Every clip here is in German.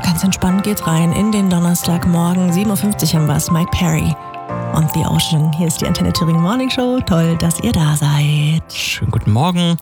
Ganz entspannt geht's rein in den Donnerstagmorgen. 7.50 Uhr haben wir's. Mike Perry und The Ocean. Hier ist die Antenne Thüringen Morning Show. Toll, dass ihr da seid. Schönen guten Morgen.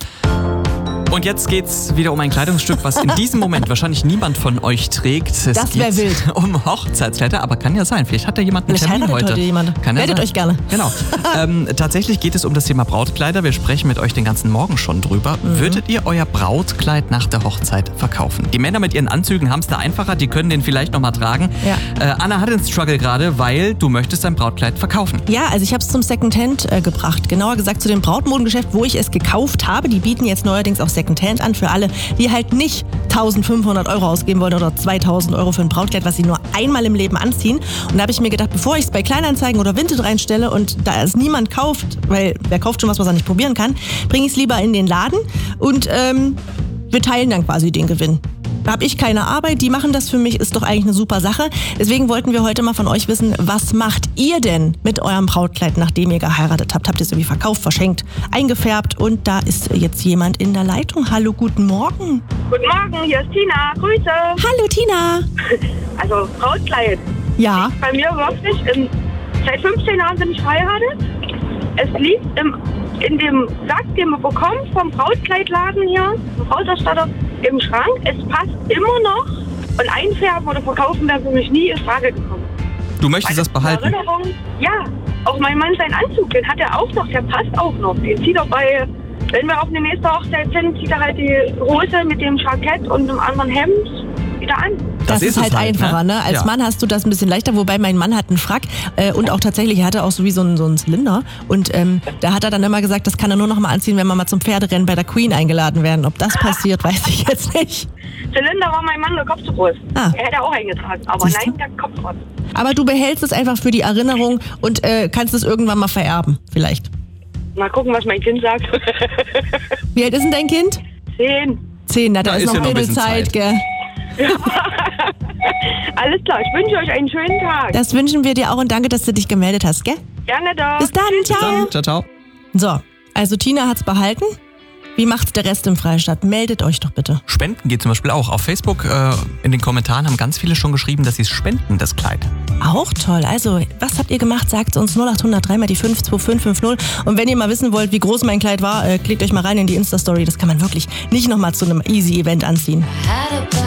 Und jetzt geht's wieder um ein Kleidungsstück, was in diesem Moment wahrscheinlich niemand von euch trägt. Das wäre wild. Um Hochzeitskleider, aber kann ja sein. Vielleicht hat ja jemand einen Termin heute. Jemand. Kann ja Meldet sein. euch gerne. Genau. Tatsächlich geht es um das Thema Brautkleider. Wir sprechen mit euch den ganzen Morgen schon drüber. Würdet ihr euer Brautkleid nach der Hochzeit verkaufen? Die Männer mit ihren Anzügen haben es da einfacher. Die können den vielleicht nochmal tragen. Ja. Anna hat den Struggle gerade, weil du möchtest dein Brautkleid verkaufen. Ja, also ich habe es zum Secondhand gebracht. Genauer gesagt zu dem Brautmodengeschäft, wo ich es gekauft habe. Die bieten jetzt neuerdings auch Secondhand an für alle, die halt nicht 1.500 € ausgeben wollen oder 2.000 € für ein Brautkleid, was sie nur einmal im Leben anziehen. Und da habe ich mir gedacht, bevor ich es bei Kleinanzeigen oder Vinted reinstelle und da es niemand kauft, weil wer kauft schon was er nicht probieren kann, bringe ich es lieber in den Laden und wir teilen dann quasi den Gewinn. Da habe ich keine Arbeit, die machen das für mich, ist doch eigentlich eine super Sache. Deswegen wollten wir heute mal von euch wissen, was macht ihr denn mit eurem Brautkleid, nachdem ihr geheiratet habt? Habt ihr es irgendwie verkauft, verschenkt, eingefärbt? Und da ist jetzt jemand in der Leitung. Hallo, guten Morgen. Guten Morgen, hier ist Tina. Grüße. Hallo, Tina. Also Brautkleid. Ja. Bei mir wirklich, seit 15 Jahren bin ich verheiratet. Es liegt in dem Sack, den man bekommt vom Brautkleidladen hier, vom Brauterstatter, im Schrank. Es passt immer noch. Und einfärben oder verkaufen wäre für mich nie in Frage gekommen. Du möchtest das behalten? Erinnerung, ja. Auch mein Mann seinen Anzug, den hat er auch noch, der passt auch noch. Den zieht er wenn wir auf eine nächste Hochzeit sind, zieht er halt die Hose mit dem Jackett und einem anderen Hemd wieder an. Das ist halt einfacher, ne? Als Mann hast du das ein bisschen leichter, wobei mein Mann hat einen Frack und auch tatsächlich, er hatte auch so wie so einen Zylinder und da hat er dann immer gesagt, das kann er nur noch mal anziehen, wenn wir mal zum Pferderennen bei der Queen eingeladen werden. Ob das passiert, weiß ich jetzt nicht. Zylinder war mein Mann der Kopf zu groß. Ah. Er hätte auch eingetragen, aber nein, der Kopf war. Aber du behältst es einfach für die Erinnerung und kannst es irgendwann mal vererben, vielleicht. Mal gucken, was mein Kind sagt. Wie alt ist denn dein Kind? 10, na, da ist noch ein bisschen Zeit, gell? Alles klar, ich wünsche euch einen schönen Tag. Das wünschen wir dir auch und danke, dass du dich gemeldet hast, gell? Gerne doch. Bis dann, ciao. Bis dann. Ciao, ciao. So, also Tina hat's behalten. Wie macht's der Rest im Freistaat? Meldet euch doch bitte. Spenden geht zum Beispiel auch. Auf Facebook in den Kommentaren haben ganz viele schon geschrieben, dass sie es spenden, das Kleid. Auch toll. Also, was habt ihr gemacht? Sagt uns 0800 3 mal die 52550. Und wenn ihr mal wissen wollt, wie groß mein Kleid war, klickt euch mal rein in die Insta-Story. Das kann man wirklich nicht nochmal zu einem Easy-Event anziehen.